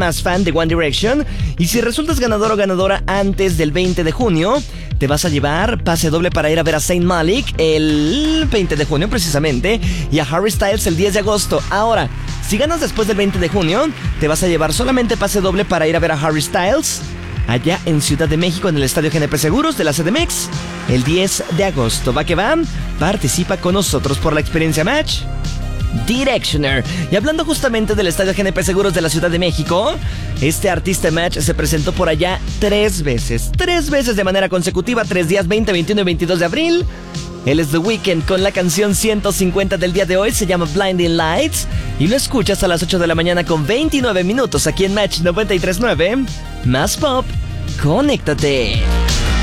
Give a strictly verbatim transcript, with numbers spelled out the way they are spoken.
más fan de One Direction. Y si resultas ganador o ganadora antes del veinte de junio, te vas a llevar pase doble para ir a ver a Zayn Malik el veinte de junio precisamente, y a Harry Styles el diez de agosto. Ahora, si ganas después del veinte de junio, te vas a llevar solamente pase doble para ir a ver a Harry Styles allá en Ciudad de México, en el Estadio G N P Seguros de la C D M X, el diez de agosto. Va que va, participa con nosotros por la experiencia Match Directioner. Y hablando justamente del Estadio G N P Seguros de la Ciudad de México, este artista Match se presentó por allá tres veces. Tres veces de manera consecutiva, tres días, veinte, veintiuno y veintidós de abril. Él es The Weeknd con la canción ciento cincuenta del día de hoy, se llama Blinding Lights. Y lo escuchas a las ocho de la mañana con veintinueve minutos aquí en Match noventa y tres punto nueve. Más pop, conéctate.